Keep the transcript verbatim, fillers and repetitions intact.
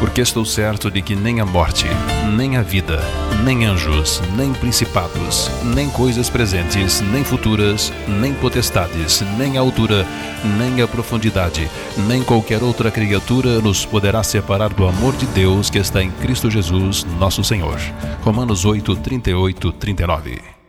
Porque estou certo de que nem a morte, nem a vida, nem anjos, nem principados, nem coisas presentes, nem futuras, nem potestades, nem a altura, nem a profundidade, nem qualquer outra criatura nos poderá separar do amor de Deus que está em Cristo Jesus, nosso Senhor. Romanos oito, trinta e oito, trinta e nove.